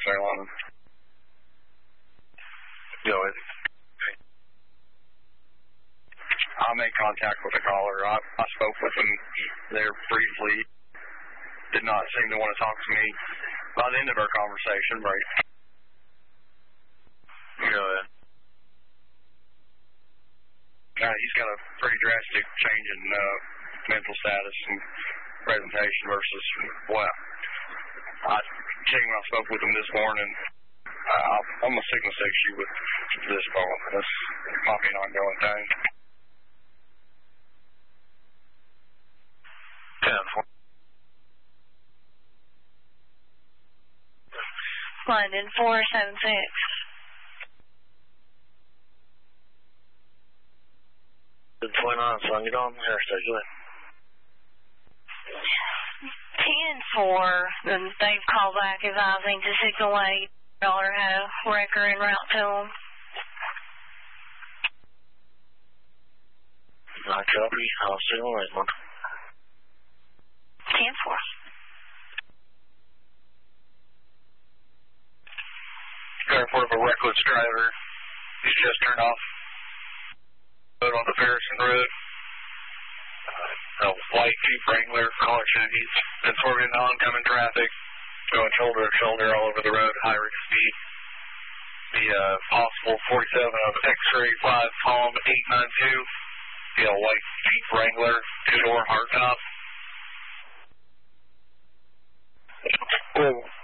Carolina. Go ahead. I made contact with the caller. I spoke with him there briefly. Did not seem to want to talk to me. By the end of our conversation, right? Go ahead. He's got a pretty drastic change in mental status and presentation versus what I seen when I spoke with him this morning. I'm a signal 6 you with this call. That's might be an ongoing thing. 10-4. London 476. The 29, son, get on here, so go ahead. 10-4, then they've called back advising to Signal 8. Dollar had a wrecker en route to them. I copy. I'll Signal 8, man. 10-4. Got a report of a reckless driver. He's just turned off on the Ferguson Road. A white Jeep Wrangler, collection. He's been swerving oncoming traffic, going shoulder to shoulder all over the road, high rate of speed. The possible 47 of X-ray 5 Palm 892. A white Jeep Wrangler, two-door hardtop. Cool.